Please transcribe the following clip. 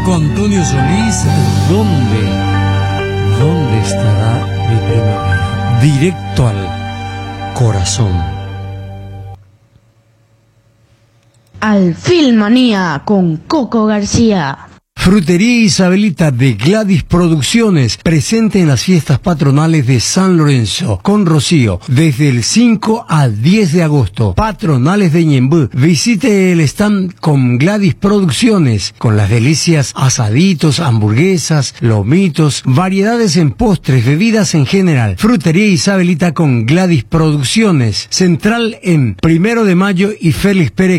Marco Antonio Solís, ¿dónde estará mi primavera? Directo al corazón. Al Filmanía con Coco García. Frutería Isabelita de Gladys Producciones, presente en las fiestas patronales de San Lorenzo, con Rocío, desde el 5 al 10 de agosto. Patronales de Ñemby. Visite el stand con Gladys Producciones, con las delicias asaditos, hamburguesas, lomitos, variedades en postres, bebidas en general. Frutería Isabelita con Gladys Producciones, central en 1 de Mayo y Félix Pérez